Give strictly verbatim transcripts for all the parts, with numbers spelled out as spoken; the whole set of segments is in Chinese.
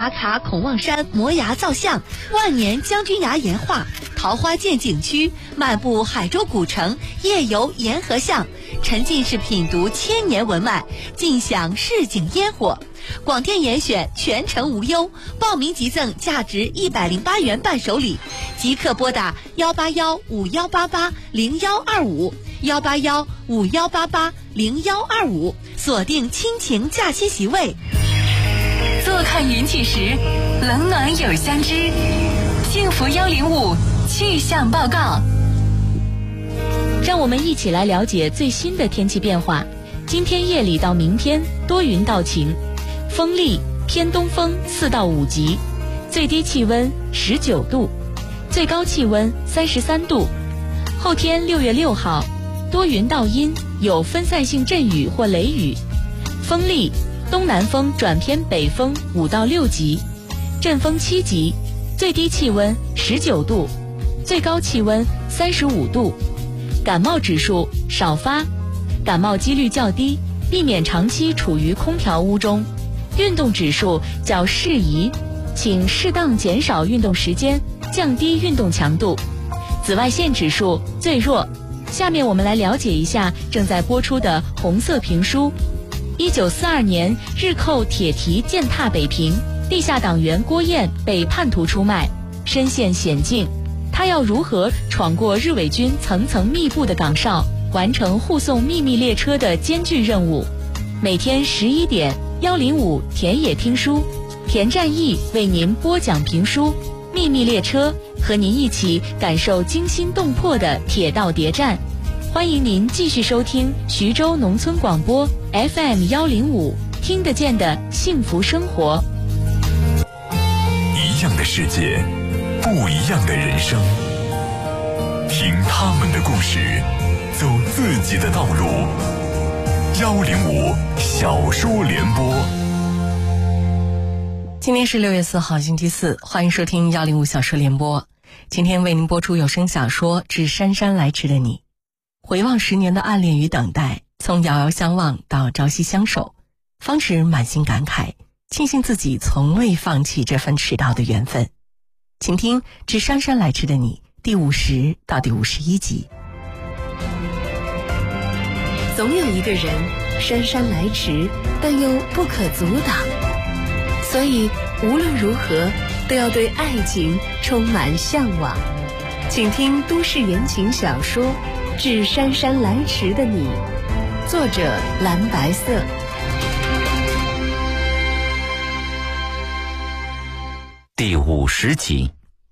打卡孔望山摩崖造像、万年将军崖岩画、桃花涧景区，漫步海州古城，夜游沿河巷，沉浸式品读千年文脉，尽享市井烟火。广电严选，全程无忧，报名即赠价值一百零八元伴手礼，即刻拨打幺八幺五幺八八零幺二五幺八幺五幺八八零幺二五，锁定亲情假期席位。 坐看云起时，冷暖有相知。幸福幺零五气象报告， 让我们一起来了解最新的天气变化。今天夜里到明天多云到晴，风力偏东风四到五级，最低气温十九度，最高气温三十三度。后天六月六号，多云到阴，有分散性阵雨或雷雨，风力东南风转偏北风五到六级，阵风七级，最低气温十九度，最高气温三十五度。感冒指数少发，感冒几率较低，避免长期处于空调屋中。运动指数较适宜，请适当减少运动时间，降低运动强度。紫外线指数最弱。下面我们来了解一下正在播出的红色评书。一九四二年，日寇铁蹄践踏北平，地下党员郭燕被叛徒出卖，身陷险境。他要如何闯过日伪军层层密布的岗哨，完成护送秘密列车的艰巨任务？每天十一点，幺零五田野听书，田占义为您播讲评书《秘密列车》，和您一起感受惊心动魄的铁道谍战。欢迎您继续收听徐州农村广播 F M 幺零五，听得见的幸福生活。 一样的世界，不一样的人生，听他们的故事，走自己的道路。幺零五小说联播。 今天是六月四号星期四，欢迎收听幺零五小说联播。今天为您播出有声小说《致姗姗来迟的你》。回望十年的暗恋与等待，从遥遥相望到朝夕相守，方知满心感慨，庆幸自己从未放弃这份迟到的缘分。请听《致姗姗来迟的你》第五十到第五十一集。 总有一个人姗姗来迟，但又不可阻挡，所以无论如何都要对爱情充满向往。请听都市言情小说《致姗姗来迟的你》，作者蓝白色。 第五十集。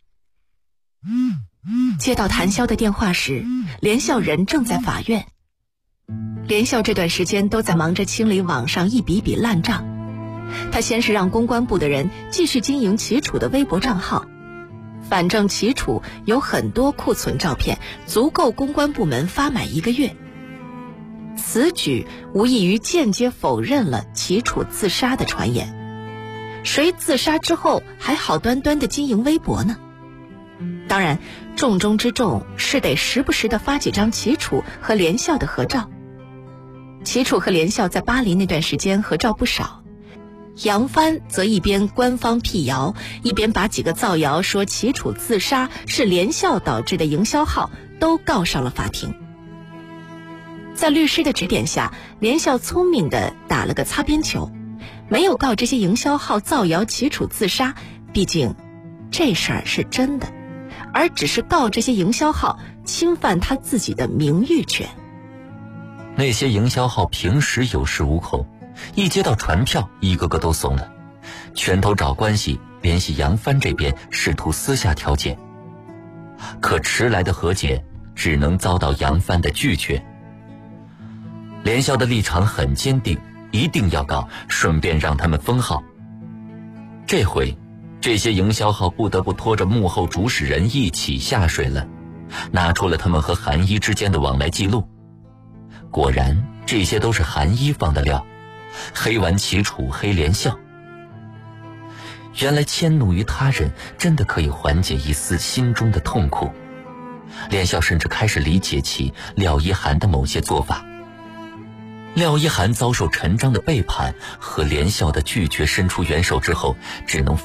接到谭潇的电话时，连笑人正在法院。连笑这段时间都在忙着清理网上一笔笔烂账。他先是让公关部的人继续经营齐楚的微博账号，反正齐楚有很多库存照片，足够公关部门发满一个月。此举无异于间接否认了齐楚自杀的传言。谁自杀之后还好端端的经营微博呢？当然，重中之重是得时不时的发几张齐楚和连笑的合照。齐楚和连笑在巴黎那段时间合照不少，杨帆则一边官方辟谣，一边把几个造谣说齐楚自杀是连笑导致的营销号都告上了法庭。在律师的指点下，连笑聪明地打了个擦边球，没有告这些营销号造谣齐楚自杀，毕竟这事儿是真的，而只是告这些营销号侵犯他自己的名誉权。 那些营销号平时有恃无恐，一接到传票一个个都怂了，拳头找关系联系杨帆这边，试图私下调解。可迟来的和解只能遭到杨帆的拒绝。连笑的立场很坚定，一定要告，顺便让他们封号。这回这些营销号不得不拖着幕后主使人一起下水了，拿出了他们和韩一之间的往来记录。果然这些都是韩一放的料，黑完齐楚，黑连笑。原来迁怒于他人真的可以缓解一丝心中的痛苦。连笑甚至开始理解起廖一涵的某些做法。廖一涵遭受陈章的背叛和连笑的拒绝伸出援手之后，只能